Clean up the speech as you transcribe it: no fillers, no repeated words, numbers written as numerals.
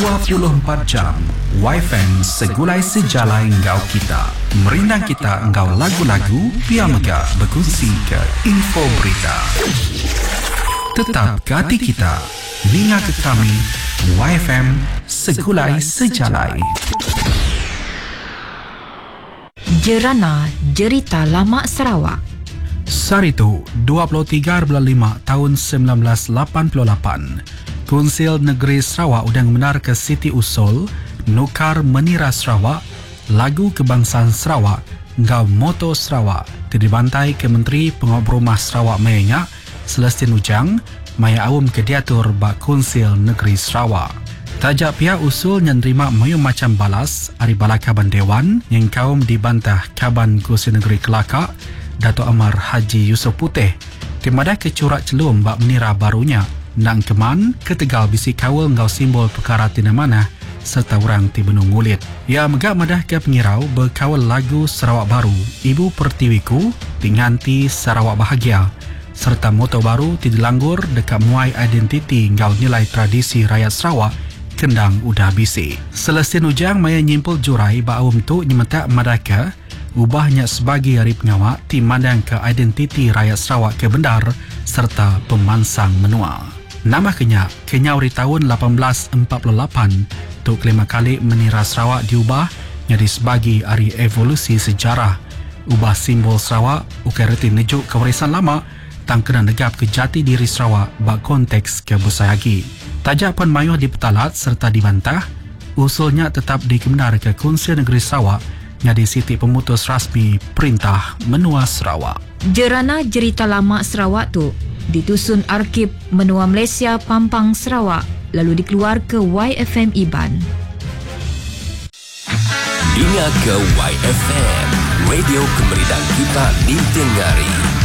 24 jam YFM segulai sejalai engkau kita. Merindang kita engkau lagu-lagu, biar megah berkongsi ke info berita. Tetap ke hati kita, ninga ke kami, YFM segulai sejalai. Jerana Jerita Lama Sarawak. Saritu 23/5 tahun 1988, Konsil Negeri Sarawak udang menar ke Siti Usul, nukar menira Sarawak, lagu kebangsaan Sarawak, ngau moto Sarawak, dibantai ke Menteri Pengobromah Sarawak Mayanya, Celestin Ujang, maya awam ke diatur bak Konsil Negeri Sarawak. Tajak pihak usul yang terima mayung macam balas, hari bala Kaban Dewan, yang kaum dibantah Kaban Konsil Negeri Kelakar, Dato' Amar Haji Yusof Putih, timadah ke curak celum bak menira barunya, nang keman, ketegal bisi kawal ngau simbol perkara tina mana, serta orang ti benung ngulit. Ya megak madah ke pengirau berkawal lagu Sarawak Baru, Ibu Pertiwiku, Tinganti Sarawak Bahagia, serta moto baru ti dilanggur dekat muai identiti ngau nilai tradisi rakyat Sarawak, kendang udah bisi. Celestin Ujang maya nyimpul jurai ba awam tu nyemetak madaka ubahnya sebagai hari pengawak ti mandang ke identiti rakyat Sarawak ke bendar serta pemansang menua. Nama Kenya uri tahun 1848 tu kelima kali menira Sarawak diubah jadi sebagai hari evolusi sejarah. Ubah simbol Sarawak ukai reti nejuk kewarisan lama tang kena negap ke jati diri Sarawak bak konteks ke busayagi. Tajak pun mayuh dipetalat serta dibantah, usulnya tetap dikebenar ke Konsil Negeri Sarawak jadi siti pemutus rasmi Perintah Menua Sarawak. Jerana Jerita Lama Sarawak tu ditusun Arkib Menua Malaysia Pampang Sarawak lalu dikeluar ke YFM Iban. Dengar ke YFM, radio kemerindang kita di Tengari.